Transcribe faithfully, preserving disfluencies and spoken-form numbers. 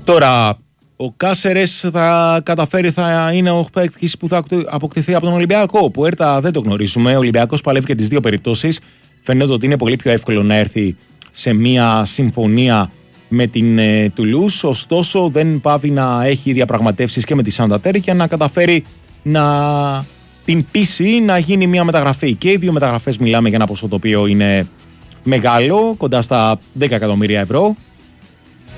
Τώρα, ο Κάσερες θα καταφέρει, θα είναι ο παίκτης που θα αποκτηθεί από τον Ολυμπιακό. Ο Πουέρτα δεν το γνωρίζουμε. Ο Ολυμπιακός παλεύει και τις δύο περιπτώσεις. Φαίνεται ότι είναι πολύ πιο εύκολο να έρθει σε μια συμφωνία με την ε, Τουλούς. Ωστόσο, δεν πάβει να έχει διαπραγματεύσεις και με τη Σαντατέρ για να καταφέρει να την πείσει να γίνει μια μεταγραφή. Και οι δύο μεταγραφές μιλάμε για ένα ποσό το οποίο είναι μεγάλο, κοντά στα δέκα εκατομμύρια ευρώ.